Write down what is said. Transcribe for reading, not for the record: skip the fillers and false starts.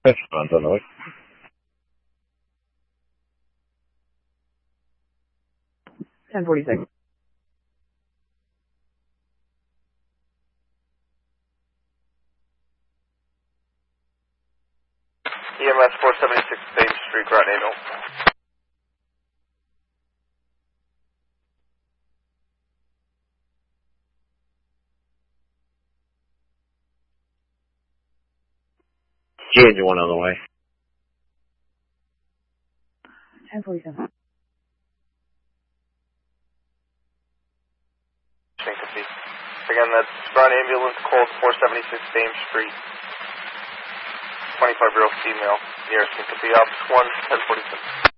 Restaurant on the way. 1046. EMS 476 State Street, Groton Angel. G-Engine 1 on the way. 1047. Again, that's Groton Ambulance called 476 Dame Street. 25-year-old female. Nearest Kinkapee, Ops 1, 1047.